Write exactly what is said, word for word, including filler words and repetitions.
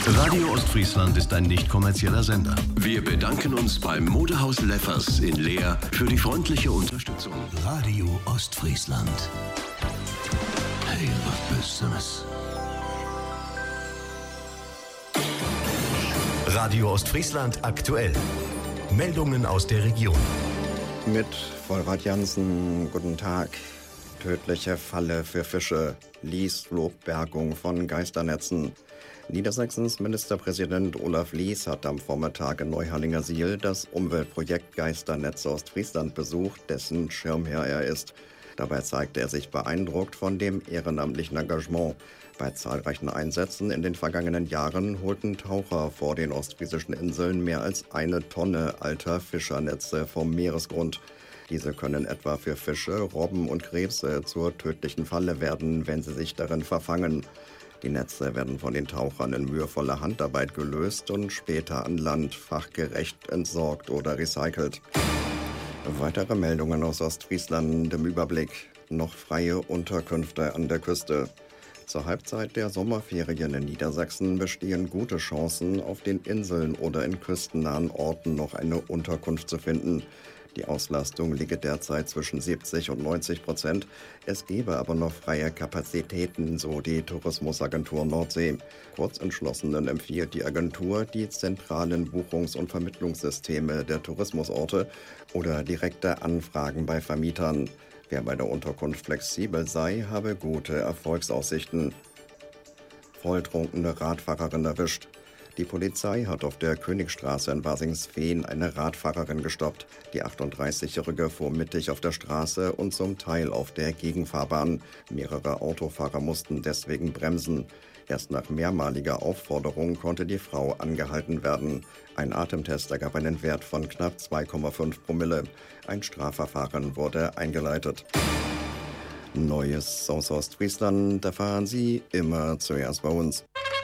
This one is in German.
Radio Ostfriesland ist ein nicht kommerzieller Sender. Wir bedanken uns beim Modehaus Leffers in Leer für die freundliche Unterstützung. Radio Ostfriesland. Hey, was Besseres. Radio Ostfriesland aktuell. Meldungen aus der Region. Mit Vollrad Jansen, guten Tag. Tödliche Falle für Fische. Lies lobt Bergung von Geisternetzen. Niedersachsens Ministerpräsident Olaf Lies hat am Vormittag in Neuhallinger-Siel das Umweltprojekt Geisternetze Ostfriesland besucht, dessen Schirmherr er ist. Dabei zeigte er sich beeindruckt von dem ehrenamtlichen Engagement. Bei zahlreichen Einsätzen in den vergangenen Jahren holten Taucher vor den ostfriesischen Inseln mehr als eine Tonne alter Fischernetze vom Meeresgrund. Diese können etwa für Fische, Robben und Krebse zur tödlichen Falle werden, wenn sie sich darin verfangen. Die Netze werden von den Tauchern in mühevoller Handarbeit gelöst und später an Land fachgerecht entsorgt oder recycelt. Weitere Meldungen aus Ostfriesland im Überblick. Noch freie Unterkünfte an der Küste. Zur Halbzeit der Sommerferien in Niedersachsen bestehen gute Chancen, auf den Inseln oder in küstennahen Orten noch eine Unterkunft zu finden. Die Auslastung liege derzeit zwischen siebzig und neunzig Prozent. Es gebe aber noch freie Kapazitäten, so die Tourismusagentur Nordsee. Kurzentschlossenen empfiehlt die Agentur die zentralen Buchungs- und Vermittlungssysteme der Tourismusorte oder direkte Anfragen bei Vermietern. Wer bei der Unterkunft flexibel sei, habe gute Erfolgsaussichten. Volltrunkene Radfahrerin erwischt. Die Polizei hat auf der Königstraße in Basingsveen eine Radfahrerin gestoppt. Die achtunddreißigjährige fuhr mittig auf der Straße und zum Teil auf der Gegenfahrbahn. Mehrere Autofahrer mussten deswegen bremsen. Erst nach mehrmaliger Aufforderung konnte die Frau angehalten werden. Ein Atemtest ergab einen Wert von knapp zwei Komma fünf Promille. Ein Strafverfahren wurde eingeleitet. Neues aus Ostfriesland erfahren Sie immer zuerst bei uns.